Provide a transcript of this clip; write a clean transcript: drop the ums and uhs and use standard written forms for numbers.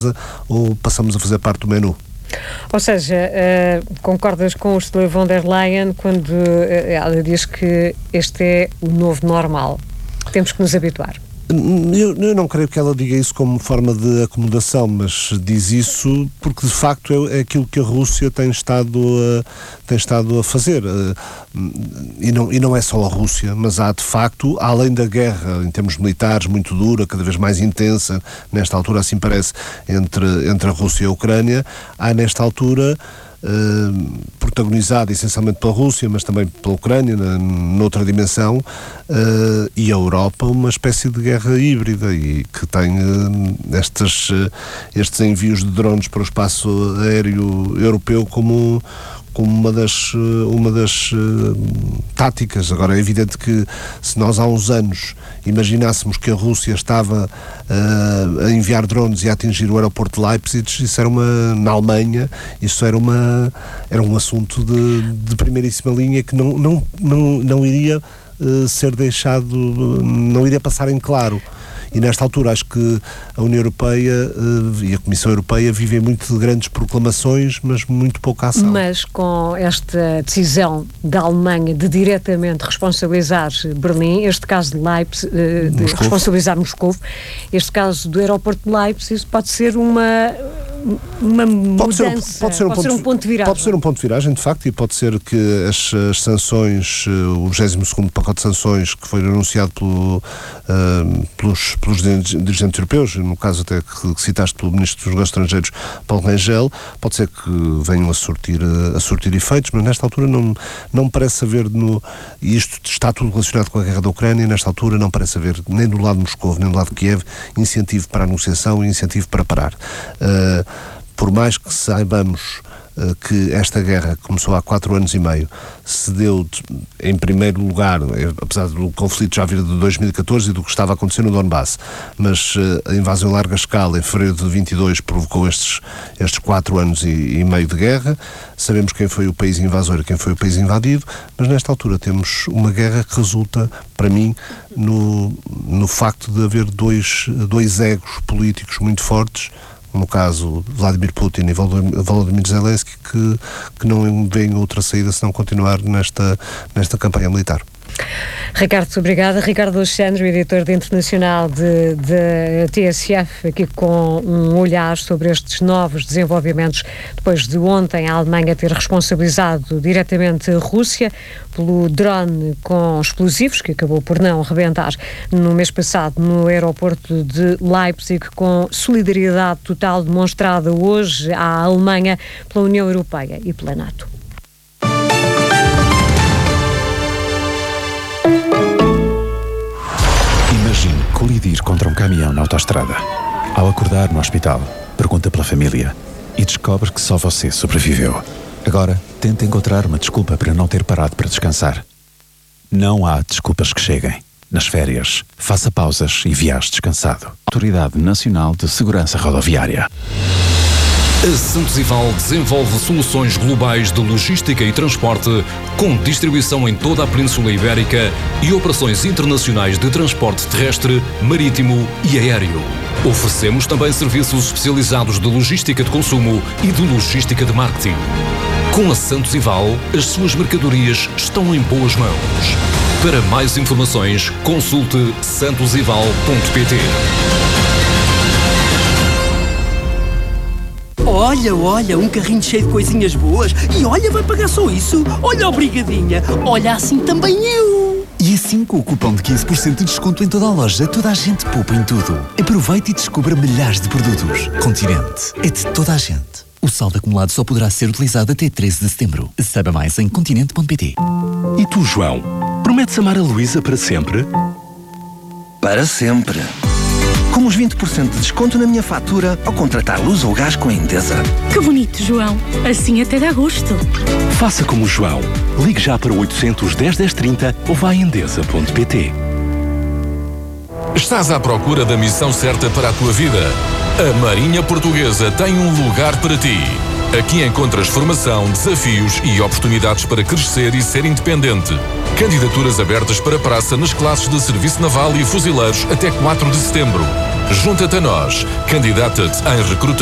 ou passamos a fazer parte do menu. Ou seja, concordas com Ursula von der Leyen quando ela diz que este é o novo normal? Temos que nos habituar. Eu não creio que ela diga isso como forma de acomodação, mas diz isso porque de facto é aquilo que a Rússia tem estado a fazer. E não é só a Rússia, mas há de facto, além da guerra em termos militares muito dura, cada vez mais intensa, nesta altura assim parece, entre a Rússia e a Ucrânia, há nesta altura, protagonizado essencialmente pela Rússia, mas também pela Ucrânia, noutra dimensão, e a Europa, uma espécie de guerra híbrida e que tem estes envios de drones para o espaço aéreo europeu como uma das táticas. Agora, é evidente que se nós há uns anos imaginássemos que a Rússia estava a enviar drones e a atingir o aeroporto de Leipzig, isso era na Alemanha, isso era um assunto de primeiríssima linha que não iria ser deixado, não iria passar em claro. E nesta altura acho que a União Europeia e a Comissão Europeia vivem muito de grandes proclamações, mas muito pouca ação. Mas com esta decisão da Alemanha de diretamente responsabilizar Berlim, este caso de Leipzig, de responsabilizar Moscou, este caso do aeroporto de Leipzig, pode ser uma mudança, pode ser um ponto de viragem. Pode ser um ponto de viragem, de facto, e pode ser que as sanções, o 22º pacote de sanções que foi anunciado pelos dirigentes europeus, no caso até que citaste pelo Ministro dos Negócios Estrangeiros, Paulo Rangel, pode ser que venham a surtir efeitos, mas nesta altura não parece haver, e isto está tudo relacionado com a guerra da Ucrânia, nesta altura não parece haver, nem do lado de Moscou, nem do lado de Kiev, incentivo para a negociação e incentivo para parar. Por mais que saibamos que esta guerra começou há 4 anos e meio, se deu em primeiro lugar, apesar do conflito já vir de 2014 e do que estava a acontecer no Donbass, mas a invasão em larga escala em fevereiro de 22 provocou estes 4 anos e meio de guerra. Sabemos quem foi o país invasor e quem foi o país invadido, mas nesta altura temos uma guerra que resulta, para mim, no facto de haver dois egos políticos muito fortes, no caso Vladimir Putin e Volodymyr Zelensky, que não veem outra saída senão continuar nesta campanha militar. Ricardo, obrigada. Ricardo Alexandre, editor de internacional de TSF, aqui com um olhar sobre estes novos desenvolvimentos depois de ontem a Alemanha ter responsabilizado diretamente a Rússia pelo drone com explosivos que acabou por não rebentar no mês passado no aeroporto de Leipzig, com solidariedade total demonstrada hoje à Alemanha pela União Europeia e pela NATO. Imagine colidir contra um caminhão na autoestrada. Ao acordar no hospital, pergunta pela família e descobre que só você sobreviveu. Agora, tenta encontrar uma desculpa para não ter parado para descansar. Não há desculpas que cheguem. Nas férias, faça pausas e viaje descansado. Autoridade Nacional de Segurança Rodoviária. A Santos Ival desenvolve soluções globais de logística e transporte, com distribuição em toda a Península Ibérica e operações internacionais de transporte terrestre, marítimo e aéreo. Oferecemos também serviços especializados de logística de consumo e de logística de marketing. Com a Santos Ival, as suas mercadorias estão em boas mãos. Para mais informações, consulte santosival.pt. Olha, um carrinho cheio de coisinhas boas. E olha, vai pagar só isso. Olha, obrigadinha. Olha, assim também eu. E assim, com o cupom de 15% de desconto em toda a loja, toda a gente poupa em tudo. Aproveite e descubra milhares de produtos. Continente é de toda a gente. O saldo acumulado só poderá ser utilizado até 13 de setembro. Saiba mais em continente.pt. E tu, João? Prometes amar a Luísa para sempre? Para sempre. Com os 20% de desconto na minha fatura ao contratar luz ou gás com a Endesa. Que bonito, João. Assim até dá gosto. Faça como o João. Ligue já para o 810 1030 ou vá a endesa.pt. Estás à procura da missão certa para a tua vida? A Marinha Portuguesa tem um lugar para ti. Aqui encontras formação, desafios e oportunidades para crescer e ser independente. Candidaturas abertas para praça nas classes de Serviço Naval e Fuzileiros até 4 de setembro. Junta-te a nós. Candidata-te em recrutamento